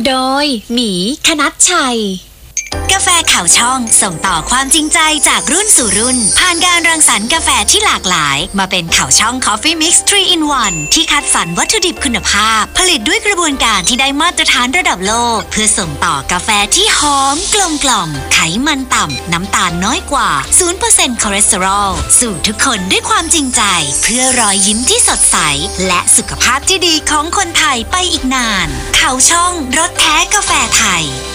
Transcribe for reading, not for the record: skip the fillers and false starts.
โดยหมีคณัชชัยกาแฟข่าวช่องส่งต่อความจริงใจจากรุ่นสู่รุ่นผ่านการรังสรรค์กาแฟที่หลากหลายมาเป็นข่าวช่อง Coffee Mix 3 in 1 ที่คัดสรรวัตถุดิบคุณภาพผลิตด้วยกระบวนการที่ได้มาตรฐานระดับโลกเพื่อส่งต่อกาแฟที่หอมกลมกล่อมไขมันต่ำน้ำตาลน้อยกว่า 0% คอเลสเตอรอลสู่ทุกคนด้วยความจริงใจเพื่อรอยยิ้มที่สดใสและสุขภาพที่ดีของคนไทยไปอีกนานข่าวช่องรสแท้กาแฟไทย